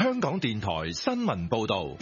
香港電台新聞報道。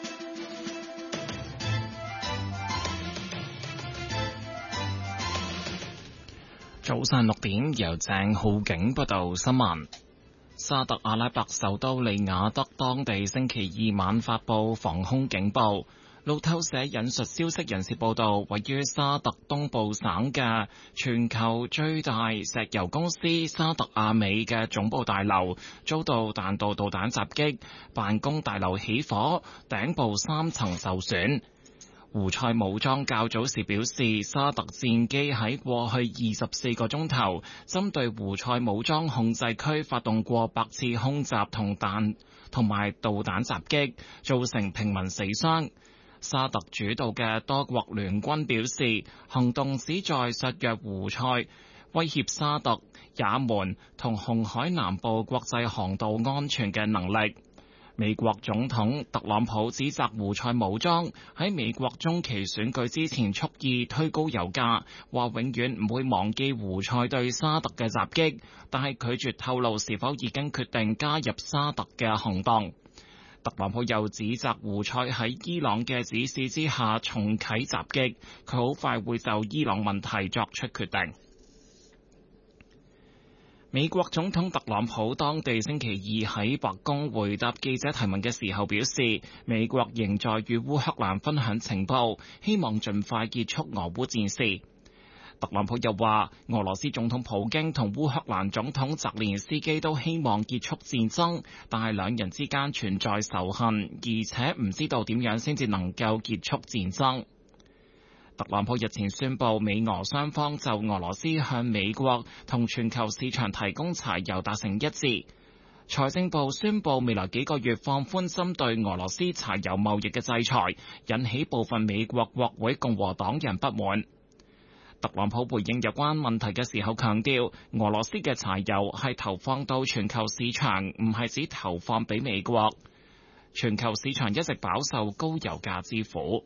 早上6點，由鄭浩景報道新聞。沙特阿拉伯首都利雅得當地星期二晚發布防空警報。路透社引述消息人士報道，位於沙特東部省嘅全球最大石油公司沙特阿美嘅總部大樓遭到彈道導彈襲擊，辦公大樓起火，頂部3層受損。胡塞武裝較早時表示，沙特戰機喺過去24個鐘頭針對胡塞武裝控制區發動過百次空襲同埋導彈襲擊，造成平民死傷。沙特主導嘅多國聯軍表示，行動旨在削弱胡塞威脅沙特、也門同紅海南部國際航道安全嘅能力。美國總統特朗普指責胡塞武裝喺美國中期選舉之前蓄意推高油價，話永遠唔會忘記胡塞對沙特嘅襲擊，但係拒絕透露是否已經決定加入沙特嘅行動。特朗普又指責胡塞喺伊朗嘅指示之下重啟襲擊，佢好快會就伊朗問題作出決定。美國總統特朗普當地星期二喺白宮回答記者提問嘅時候表示，美國仍在與烏克蘭分享情報，希望盡快結束俄烏戰事。特朗普又話，俄羅斯總統普京同烏克蘭總統澤連斯基都希望結束戰爭，但係兩人之間存在仇恨，而且唔知道點樣先至能夠結束戰爭。特朗普日前宣布，美俄雙方就俄羅斯向美國同全球市場提供柴油達成一致。財政部宣布未來幾個月放寬針對俄羅斯柴油貿易嘅制裁，引起部分美國國會共和黨人不滿。特朗普回應有關問題嘅時候強調，俄羅斯嘅柴油係投放到全球市場，唔係只投放俾美國。全球市場一直飽受高油價之苦。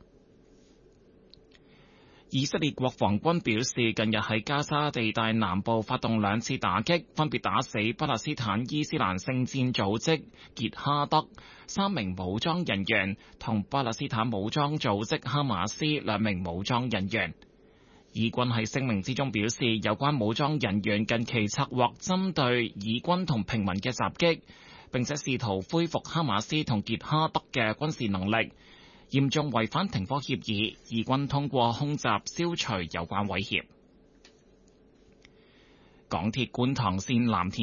以色列國防軍表示，近日喺加沙地帶南部發動2次打擊，分別打死巴勒斯坦伊斯蘭聖戰組織傑哈德3名武裝人員，同巴勒斯坦武裝組織哈馬斯2名武裝人員。以軍喺聲明之中表示，有關武裝人員近期策劃針對以軍同平民嘅襲擊，並且試圖恢復哈馬斯同傑哈德嘅軍事能力，嚴重違反停火協議，以軍通過空襲消除有關威脅。港鐵觀塘線藍田